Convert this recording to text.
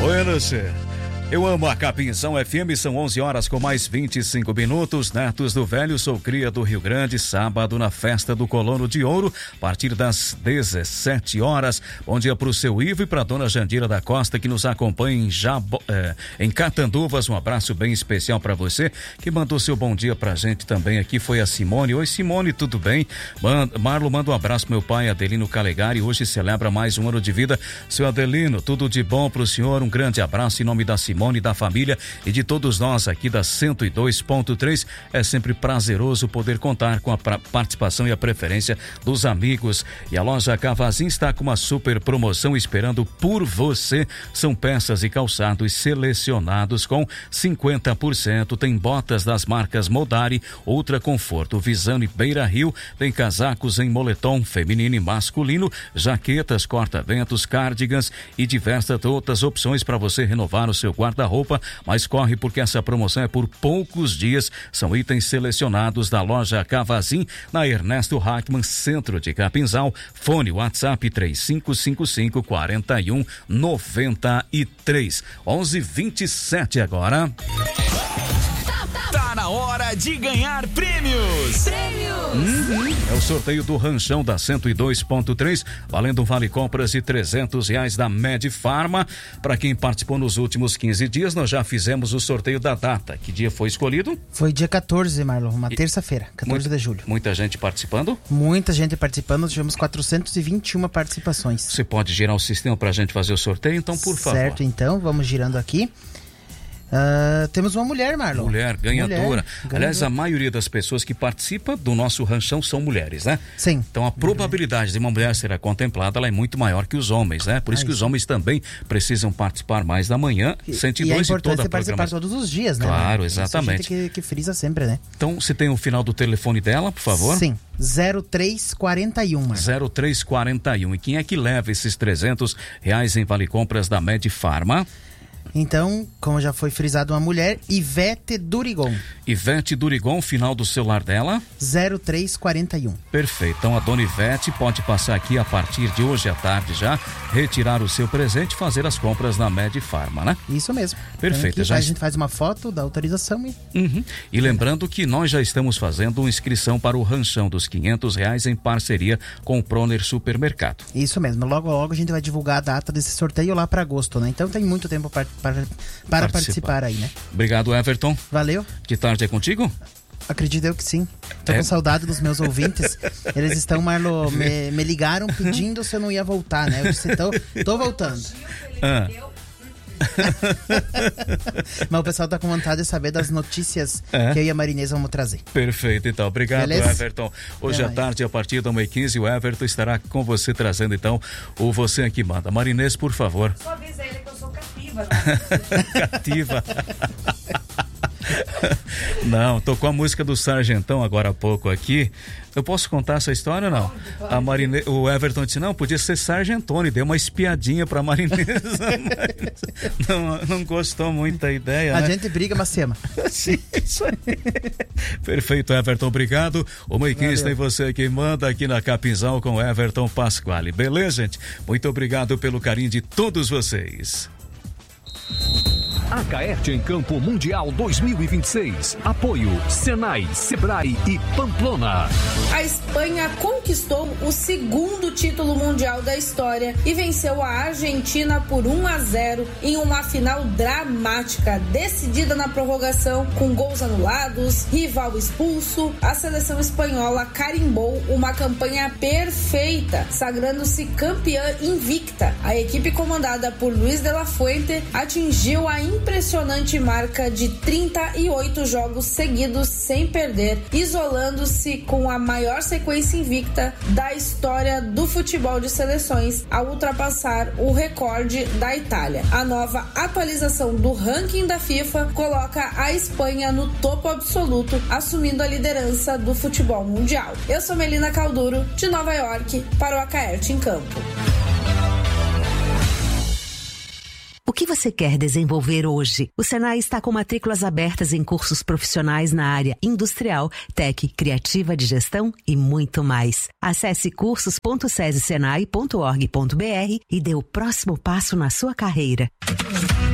Oi, Lúcia. Eu amo a Capinzão FM, são 11 horas com mais 25 minutos. Netos do Velho, sou cria do Rio Grande, sábado na festa do Colono de Ouro, a partir das 17 horas. Bom dia pro seu Ivo e pra dona Jandira da Costa, que nos acompanha em Catanduvas. Um abraço bem especial pra você, que mandou seu bom dia pra gente também aqui, foi a Simone. Oi, Simone, tudo bem? Marlon, manda um abraço pro meu pai, Adelino Calegari, hoje celebra mais um ano de vida. Seu Adelino, tudo de bom pro senhor, um grande abraço em nome da Simone, da família e de todos nós aqui da 102.3. É sempre prazeroso poder contar com a participação e a preferência dos amigos. E a loja Cavazin está com uma super promoção esperando por você. São peças e calçados selecionados com 50%. Tem botas das marcas Modari, Ultra Conforto, Visano e Beira Rio. Tem casacos em moletom feminino e masculino, jaquetas, corta-ventos, cardigans e diversas outras opções para você renovar o seu guarda-roupa, mas corre porque essa promoção é por poucos dias. São itens selecionados da loja Cavazin, na Ernesto Hackman, centro de Capinzal. Fone WhatsApp 3555-4193. 11:27 agora. Tá na hora de ganhar prêmios. É o sorteio do ranchão da 102.3, valendo um vale compras de R$300 da Medfarma. Para quem participou nos últimos 15 dias, nós já fizemos o sorteio da data. Que dia foi escolhido? Foi dia 14, Marlon, uma terça-feira, 14 de julho. Muita gente participando? Muita gente participando, nós tivemos 421 participações. Você pode girar o sistema pra gente fazer o sorteio, então, por favor. Certo, então, vamos girando aqui. Temos uma mulher, Marlon. Mulher, ganhadora. Aliás, a maioria das pessoas que participam do nosso ranchão são mulheres, né? Sim. Então a probabilidade de uma mulher ser contemplada, ela é muito maior que os homens, né? Por isso que os homens também precisam participar mais da manhã, 102 e é e importante toda a você participar todos os dias, né? Claro, exatamente. Isso a gente que frisa sempre, né? Então, você tem o final do telefone dela, por favor? Sim, 0341, Marlon. 0341. E quem é que leva esses R$300 em vale compras da Medfarma? Então, como já foi frisado, uma mulher, Ivete Durigon. Ivete Durigon, final do celular dela? 0341. Perfeito. Então a dona Ivete pode passar aqui a partir de hoje à tarde já, retirar o seu presente e fazer as compras na Medfarma, né? Isso mesmo. Perfeito. Então, a gente faz uma foto da autorização e... E lembrando que nós já estamos fazendo uma inscrição para o ranchão dos R$500 em parceria com o Proner Supermercado. Isso mesmo. Logo, logo a gente vai divulgar a data desse sorteio lá para agosto, né? Então tem muito tempo para participar aí, né? Obrigado, Everton. Valeu. De tarde é contigo? Acredito eu que sim. Tô com saudade dos meus ouvintes. Eles estão, Marlon, me ligaram pedindo se eu não ia voltar, né? Eu disse, tô voltando. Mas o pessoal tá com vontade de saber das notícias que eu e a Marinês vamos trazer. Perfeito, então. Obrigado, beleza? Everton. Hoje à tarde, a partir da 1h15, o Everton estará com você trazendo, então, o Você Aqui Manda. Marinês, por favor. Só avisa ele que eu sou cativa. Cativa. Não, tocou a música do Sargentão agora há pouco aqui. Eu posso contar essa história ou não? O Everton disse, não, podia ser Sargentone, deu uma espiadinha pra Marinês. Não gostou muito da ideia, A né? gente briga, mas se ama. Sim, isso aí. Perfeito, Everton, obrigado. O Maiquins tem Você Quem Manda aqui na Capinzal com Everton Pasquale. Beleza, gente? Muito obrigado pelo carinho de todos vocês. A Caerte em Campo Mundial 2026. Apoio Senai, Sebrae e Pamplona. A Espanha conquistou o segundo título mundial da história e venceu a Argentina por 1-0 em uma final dramática, decidida na prorrogação, com gols anulados, rival expulso. A seleção espanhola carimbou uma campanha perfeita, sagrando-se campeã invicta. A equipe comandada por Luis de la Fuente atingiu a impressionante marca de 38 jogos seguidos sem perder, isolando-se com a maior sequência invicta da história do futebol de seleções, ao ultrapassar o recorde da Itália. A nova atualização do ranking da FIFA coloca a Espanha no topo absoluto, assumindo a liderança do futebol mundial. Eu sou Melina Calduro, de Nova York, para o A Caerte em Campo. O que você quer desenvolver hoje? O Senai está com matrículas abertas em cursos profissionais na área industrial, tech, criativa de gestão e muito mais. Acesse cursos.sesesenai.org.br e dê o próximo passo na sua carreira.